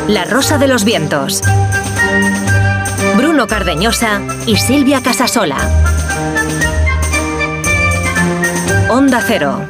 La Rosa de los Vientos. Bruno Cardeñosa y Silvia Casasola. Onda Cero.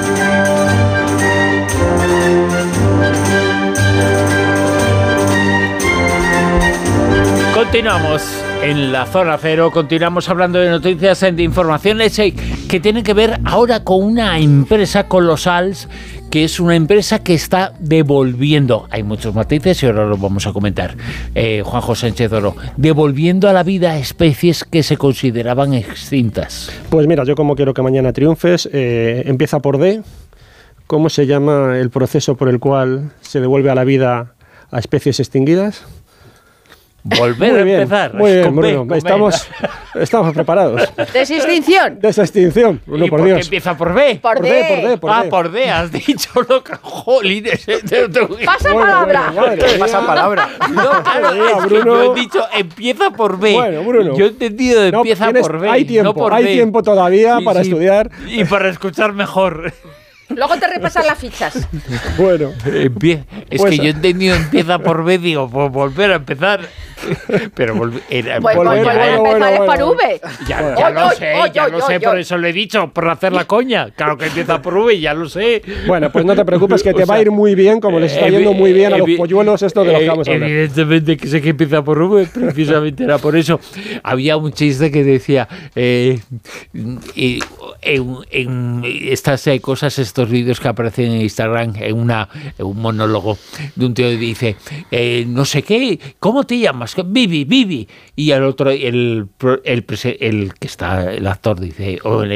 Continuamos en la Zona Cero, continuamos hablando de noticias, de informaciones que tienen que ver ahora con una empresa colosal, que es una empresa que está devolviendo, hay muchos matices y ahora los vamos a comentar, Juanjo Sánchez Oro, devolviendo a la vida especies que se consideraban extintas. Pues mira, yo como quiero que mañana triunfes, empieza por D. ¿Cómo se llama el proceso por el cual se devuelve a la vida a especies extinguidas? Volver a empezar. Muy bien, Bruno. Estamos preparados. ¿Desextinción? Desextinción. Bruno, ¿Y por por qué Dios. empieza por B? Por D. Por D, has dicho, loca. Jolines. Pasa palabra. Pasa palabra. No, claro, es que Bruno. yo he dicho empieza por B. Bueno, Bruno. Yo he entendido empieza por B. Hay tiempo, no por hay B. tiempo todavía Sí, para sí. estudiar. Y para escuchar mejor. Luego te repasan las fichas. Bueno. Es Pues, que yo he entendido empieza por B, digo, pues volver a empezar. Pero volver Volver a empezar es por V. Ya lo sé, Oy, por eso lo he dicho, por hacer la coña. Claro que empieza por V, ya lo sé. Bueno, pues no te preocupes, que te va a ir muy bien, como les está yendo muy bien a los polluelos estos de los que vamos a hablar. Evidentemente que sé que empieza por V, precisamente era por eso. Había un chiste que decía, en estas cosas, estos vídeos que aparecen en Instagram, en un monólogo de un tío que dice, no sé qué, ¿cómo te llamas? Vivi. Y el otro, el que está, el actor dice, o